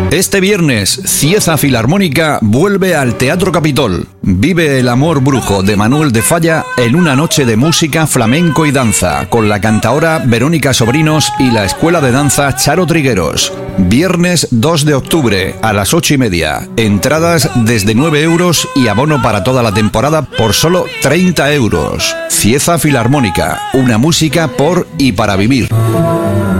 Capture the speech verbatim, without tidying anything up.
Este viernes, Cieza Filarmónica vuelve al Teatro Capitol. Vive el amor brujo de Manuel de Falla en una noche de música, flamenco y danza, con la cantaora Verónica Sobrinos y la Escuela de Danza Charo Trigueros. Viernes dos de octubre, a las ocho y media. Entradas desde nueve euros y abono para toda la temporada por solo treinta euros. Cieza Filarmónica, una música por y para vivir.